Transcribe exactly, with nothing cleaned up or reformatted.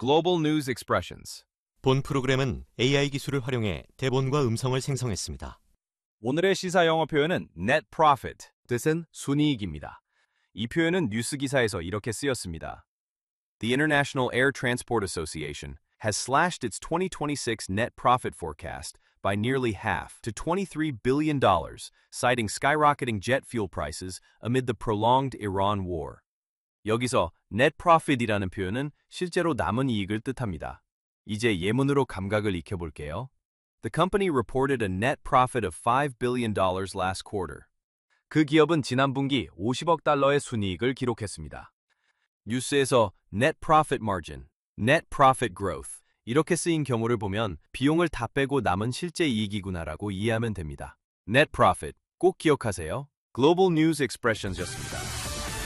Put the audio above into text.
Global News Expressions. 본 프로그램은 에이아이 기술을 활용해 대본과 음성을 생성했습니다. 오늘의 시사 영어 표현은 net profit, 뜻은 순이익입니다. 이 표현은 뉴스 기사에서 이렇게 쓰였습니다. The International Air Transport Association has slashed its twenty twenty-six net profit forecast by nearly half to twenty-three billion dollars, citing skyrocketing jet fuel prices amid the prolonged Iran war. 여기서 net profit이라는 표현은 실제로 남은 이익을 뜻합니다. 이제 예문으로 감각을 익혀볼게요. The company reported a net profit of five billion dollars last quarter. 그 기업은 지난 분기 오십억 달러의 순이익을 기록했습니다. 뉴스에서 net profit margin, net profit growth 이렇게 쓰인 경우를 보면 비용을 다 빼고 남은 실제 이익이구나라고 이해하면 됩니다. net profit 꼭 기억하세요. Global News Expressions였습니다.